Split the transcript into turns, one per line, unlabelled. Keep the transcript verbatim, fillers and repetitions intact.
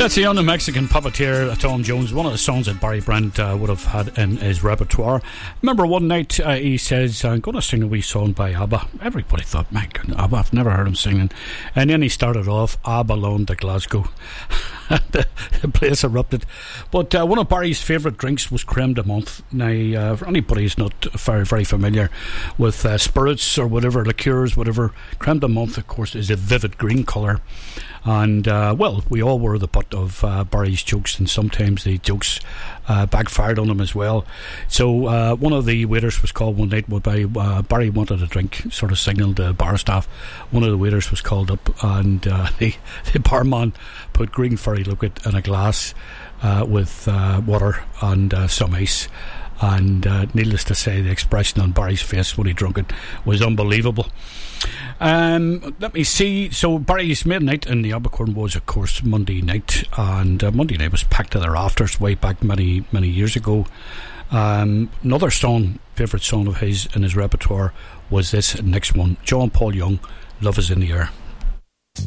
Let's see, on the Mexican puppeteer Tom Jones, one of the songs that Barry Brent uh, would have had in his repertoire. Remember one night uh, he says, I'm going to sing a wee song by ABBA. Everybody thought, my goodness, ABBA, I've never heard him singing. And then he started off, ABBA Lone to Glasgow. the, the place erupted. But uh, one of Barry's favourite drinks was creme de menthe. Now, uh, for anybody who's not very, very familiar with uh, spirits or whatever, liqueurs, whatever, creme de menthe, of course, is a vivid green colour. And, uh, well, we all were the butt of uh, Barry's jokes, and sometimes the jokes uh, backfired on him as well. So uh, one of the waiters was called one night by uh, Barry wanted a drink, sort of signalled the bar staff. One of the waiters was called up, and uh, the, the barman put green fairy liquid in a glass uh, with uh, water and uh, some ice. And uh, needless to say, the expression on Barry's face when he drunk it was unbelievable. Um, let me see. So Barry's midnight in the Abercorn was, of course, Monday night, and uh, Monday night was packed to the rafters way back many, many years ago. Um, another song, favourite song of his in his repertoire, was this next one, John Paul Young, Love Is In The Air.